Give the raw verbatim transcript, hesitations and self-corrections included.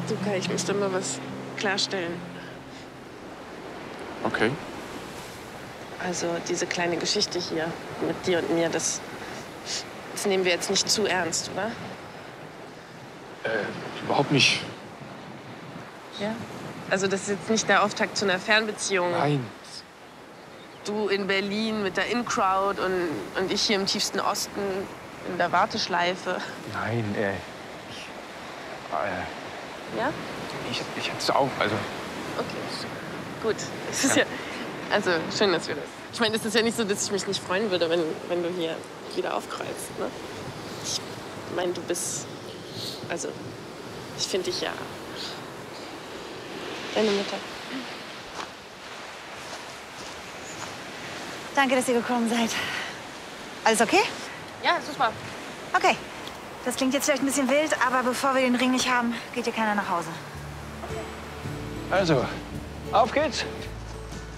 Du, Kai, ich muss dir mal was klarstellen. Okay. Also diese kleine Geschichte hier mit dir und mir, das, das nehmen wir jetzt nicht zu ernst, oder? Äh, überhaupt nicht. Ja? Also das ist jetzt nicht der Auftakt zu einer Fernbeziehung. Nein. Du in Berlin mit der In-Crowd und, und ich hier im tiefsten Osten in der Warteschleife. Nein, ey. Ich, äh, Ja? ich, ich hätte es auch, also... Okay, gut. Es ist ja, also schön, dass wir das... Ich meine, es ist ja nicht so, dass ich mich nicht freuen würde, wenn, wenn du hier wieder aufkreuzt, ne? Ich meine, du bist... Also, ich finde dich ja... Deine Mutter. Danke, dass ihr gekommen seid. Alles okay? Ja, super. Okay. Das klingt jetzt vielleicht ein bisschen wild, aber bevor wir den Ring nicht haben, geht hier keiner nach Hause. Also, auf geht's.